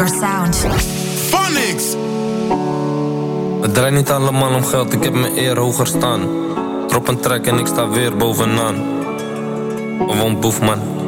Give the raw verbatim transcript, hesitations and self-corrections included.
your sound. Phonics! Het draait niet allemaal om geld, ik heb mijn eer hoger staan. Drop een track en ik sta weer bovenaan. Gewoon boef man.